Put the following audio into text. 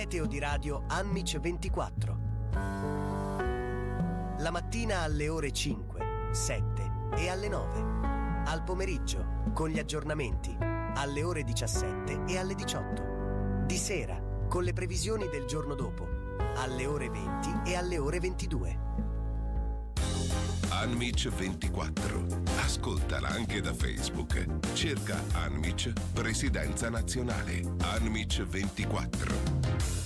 meteo di radio Anmic 24. La mattina alle ore 5, 7 e alle 9. Al pomeriggio, con gli aggiornamenti, alle ore 17 e alle 18. Di sera, con le previsioni del giorno dopo, alle ore 20 e alle ore 22. Anmic 24. Ascoltala anche da Facebook. Cerca Anmic Presidenza Nazionale. Anmic 24.